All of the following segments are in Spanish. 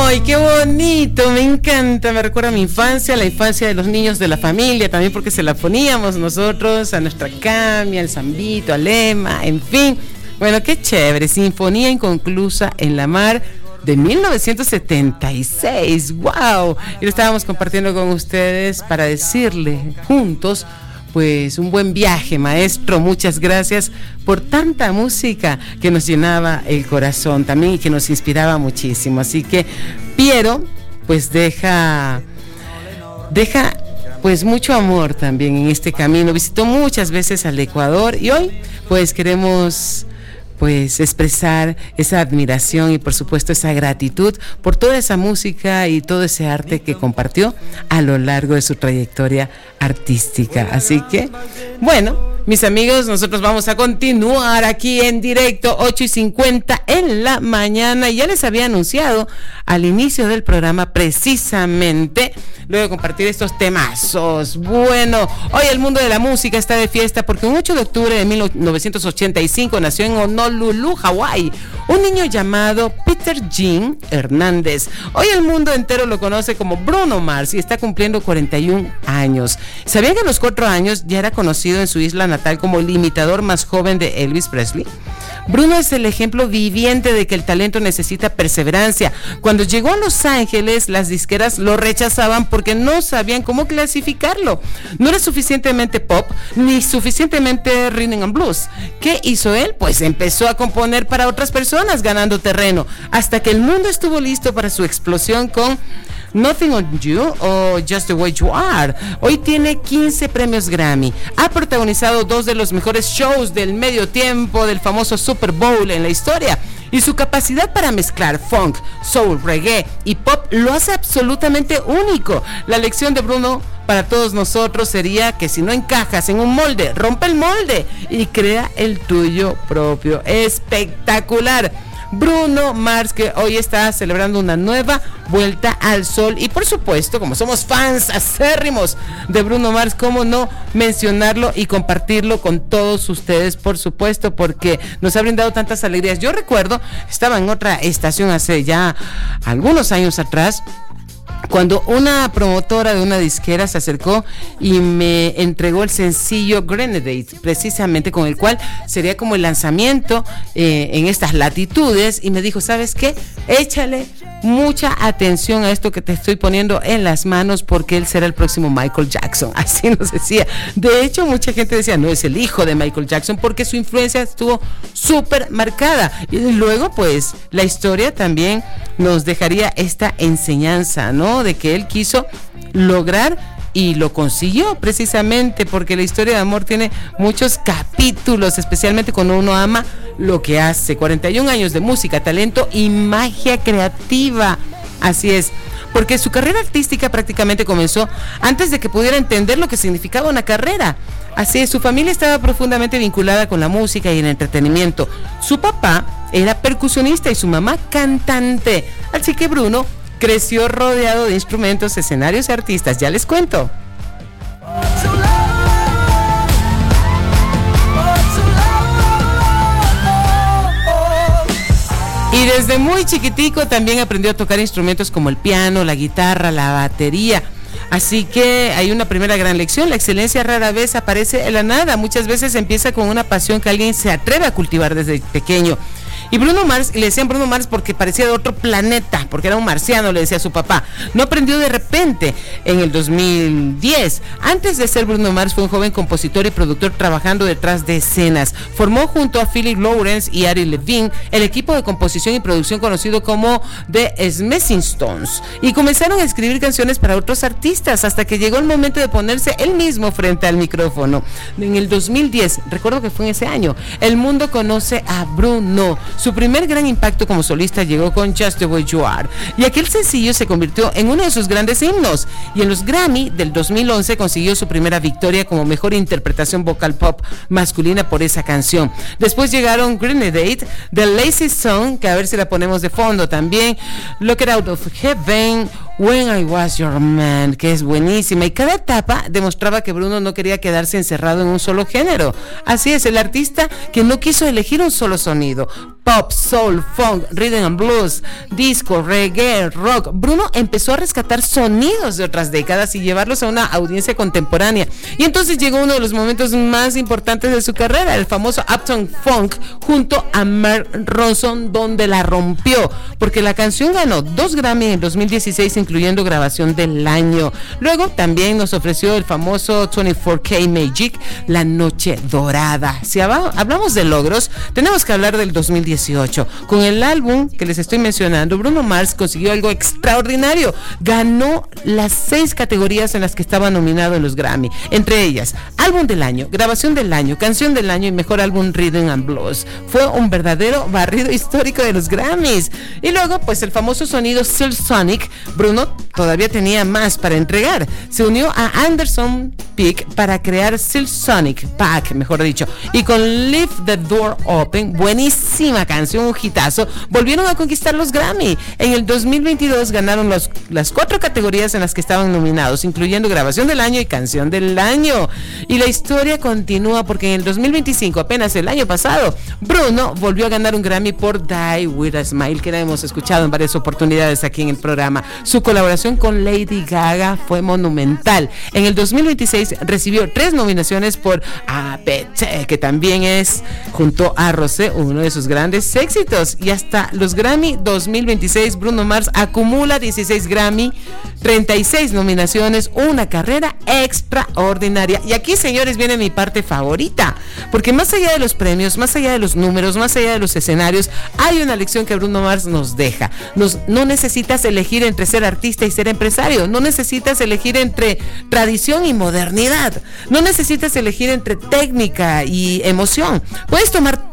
¡Ay, qué bonito! Me encanta, me recuerda a mi infancia, la infancia de los niños de la familia, también porque se la poníamos nosotros, a nuestra Cami, al Zambito, al Lema, en fin. Bueno, qué chévere, Sinfonía Inconclusa en la Mar, de 1976, ¡wow! Y lo estábamos compartiendo con ustedes para decirle juntos, pues un buen viaje, maestro, muchas gracias por tanta música que nos llenaba el corazón también y que nos inspiraba muchísimo. Así que Piero, pues deja pues mucho amor también en este camino. Visitó muchas veces al Ecuador y hoy pues queremos pues expresar esa admiración y por supuesto esa gratitud por toda esa música y todo ese arte que compartió a lo largo de su trayectoria artística. Así que, bueno, mis amigos, nosotros vamos a continuar aquí en directo, 8:50 en la mañana. Y ya les había anunciado al inicio del programa, precisamente, luego de compartir estos temazos. Bueno, hoy el mundo de la música está de fiesta porque un 8 de octubre de 1985 nació en Honolulu, Hawái, un niño llamado Peter Jean Hernández. Hoy el mundo entero lo conoce como Bruno Mars y está cumpliendo 41 años. ¿Sabían que a los 4 años ya era conocido en su isla natal como el imitador más joven de Elvis Presley? Bruno es el ejemplo viviente de que el talento necesita perseverancia. Cuando llegó a Los Ángeles, las disqueras lo rechazaban porque no sabían cómo clasificarlo. No era suficientemente pop ni suficientemente rhythm and blues. ¿Qué hizo él? Pues empezó a componer para otras personas, ganando terreno, hasta que el mundo estuvo listo para su explosión con Nothing on You o Just the Way You Are. Hoy tiene 15 premios Grammy. Ha protagonizado 2 de los mejores shows del medio tiempo del famoso Super Bowl en la historia. Y su capacidad para mezclar funk, soul, reggae y pop lo hace absolutamente único. La lección de Bruno para todos nosotros sería que si no encajas en un molde, rompe el molde y crea el tuyo propio. Espectacular. Bruno Mars, que hoy está celebrando una nueva vuelta al sol. Y por supuesto, como somos fans acérrimos de Bruno Mars, cómo no mencionarlo y compartirlo con todos ustedes, por supuesto, porque nos ha brindado tantas alegrías. Yo recuerdo, estaba en otra estación hace ya algunos años atrás, cuando una promotora de una disquera se acercó y me entregó el sencillo Grenade, precisamente con el cual sería como el lanzamiento en estas latitudes, y me dijo, ¿sabes qué? Échale mucha atención a esto que te estoy poniendo en las manos porque él será el próximo Michael Jackson. Así nos decía. De hecho, mucha gente decía, no, es el hijo de Michael Jackson porque su influencia estuvo súper marcada. Y luego, pues, la historia también nos dejaría esta enseñanza, ¿no? De que él quiso lograr y lo consiguió precisamente porque la historia de amor tiene muchos capítulos, especialmente cuando uno ama lo que hace. 41 años de música, talento y magia creativa. Así es, porque su carrera artística prácticamente comenzó antes de que pudiera entender lo que significaba una carrera. Así es, su familia estaba profundamente vinculada con la música y el entretenimiento. Su papá era percusionista y su mamá cantante. Así que Bruno creció rodeado de instrumentos, escenarios y artistas. Ya les cuento. Y desde muy chiquitico también aprendió a tocar instrumentos como el piano, la guitarra, la batería. Así que hay una primera gran lección: la excelencia rara vez aparece en la nada. Muchas veces empieza con una pasión que alguien se atreve a cultivar desde pequeño. Y Bruno Mars, le decían Bruno Mars porque parecía de otro planeta, porque era un marciano, le decía su papá. No aprendió de repente en el 2010. Antes de ser Bruno Mars, fue un joven compositor y productor trabajando detrás de escenas. Formó junto a Philip Lawrence y Ari Levine el equipo de composición y producción conocido como The Smashing Stones. Y comenzaron a escribir canciones para otros artistas hasta que llegó el momento de ponerse él mismo frente al micrófono. En el 2010, recuerdo que fue en ese año, el mundo conoce a Bruno. Su primer gran impacto como solista llegó con Just the Way You Are, y aquel sencillo se convirtió en uno de sus grandes himnos, y en los Grammy del 2011 consiguió su primera victoria como mejor interpretación vocal pop masculina por esa canción. Después llegaron Grenade, The Lazy Song, que a ver si la ponemos de fondo también, Look It Out of Heaven, When I Was Your Man, que es buenísima, y cada etapa demostraba que Bruno no quería quedarse encerrado en un solo género. Así es, el artista que no quiso elegir un solo sonido: pop, soul, funk, rhythm and blues, disco, reggae, rock. Bruno empezó a rescatar sonidos de otras décadas y llevarlos a una audiencia contemporánea. Y entonces llegó uno de los momentos más importantes de su carrera, el famoso Uptown Funk, junto a Mark Ronson, donde la rompió, porque la canción ganó 2 Grammy en 2016, incluyendo grabación del año. Luego también nos ofreció el famoso 24K Magic, La Noche Dorada. Si hablamos de logros, tenemos que hablar del 2018. Con el álbum que les estoy mencionando, Bruno Mars consiguió algo extraordinario. Ganó las 6 categorías en las que estaba nominado en los Grammy, entre ellas álbum del año, grabación del año, canción del año y mejor álbum Rhythm and Blues. Fue un verdadero barrido histórico de los Grammys. Y luego, pues el famoso sonido Silk Sonic. Bruno todavía tenía más para entregar. Se unió a Anderson .Paak para crear Silk Sonic, Paak, mejor dicho, y con Leave the Door Open, buenísima canción, un hitazo, volvieron a conquistar los Grammy. En el 2022 ganaron las 4 categorías en las que estaban nominados, incluyendo grabación del año y canción del año. Y la historia continúa, porque en el 2025, apenas el año pasado, Bruno volvió a ganar un Grammy por Die With a Smile, que la hemos escuchado en varias oportunidades aquí en el programa. Su colaboración con Lady Gaga fue monumental. En el 2026 recibió 3 nominaciones por APT, que también es, junto a Rosé, uno de sus grandes éxitos. Y hasta los Grammy 2026, Bruno Mars acumula 16 Grammy, 36 nominaciones, una carrera extraordinaria. Y aquí, señores, viene mi parte favorita, porque más allá de los premios, más allá de los números, más allá de los escenarios, hay una lección que Bruno Mars nos deja. No necesitas elegir entre ser artista y ser empresario, no necesitas elegir entre tradición y modernidad, no necesitas elegir entre técnica y emoción. Puedes tomar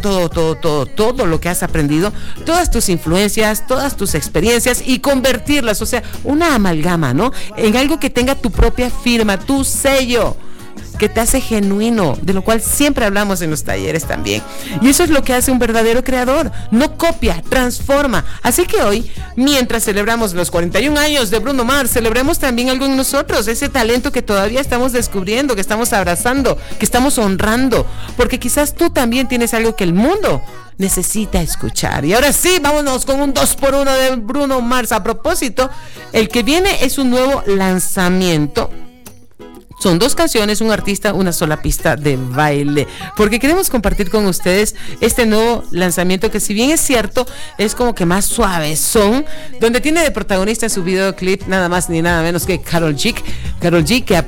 todo lo que has aprendido, todas tus influencias, todas tus experiencias, y convertirlas, o sea, una amalgama, ¿no?, en algo que tenga tu propia firma, tu sello, que te hace genuino, de lo cual siempre hablamos en los talleres también. Y eso es lo que hace un verdadero creador: no copia, transforma. Así que hoy, mientras celebramos los 41 años de Bruno Mars, celebremos también algo en nosotros, ese talento que todavía estamos descubriendo, que estamos abrazando, que estamos honrando, porque quizás tú también tienes algo que el mundo necesita escuchar. Y ahora sí, vámonos con un 2x1 de Bruno Mars. A propósito, el que viene es un nuevo lanzamiento. Son 2 canciones, un artista, una sola pista de baile, porque queremos compartir con ustedes este nuevo lanzamiento, que si bien es cierto, es como que más suavezón, donde tiene de protagonista en su videoclip nada más ni nada menos que Karol G, que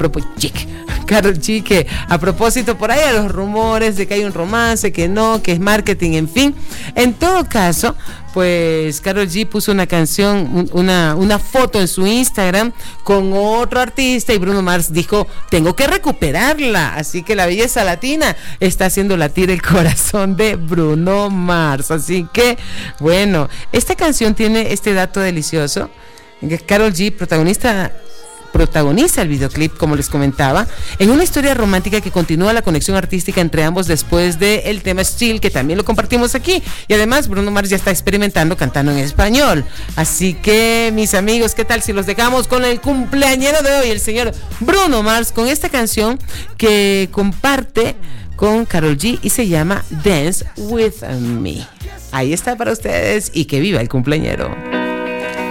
a propósito por ahí a los rumores de que hay un romance, que no, que es marketing, en fin. En todo caso, pues Karol G puso una canción, una foto en su Instagram con otro artista, y Bruno Mars dijo: tengo que recuperarla. Así que la belleza latina está haciendo latir el corazón de Bruno Mars. Así que, bueno, esta canción tiene este dato delicioso: Karol G protagoniza el videoclip, como les comentaba, en una historia romántica que continúa la conexión artística entre ambos después del tema Still, que también lo compartimos aquí. Y además Bruno Mars ya está experimentando cantando en español. Así que, mis amigos, ¿qué tal si los dejamos con el cumpleañero de hoy, el señor Bruno Mars, con esta canción que comparte con Karol G y se llama Dance With Me? Ahí está para ustedes, y que viva el cumpleañero.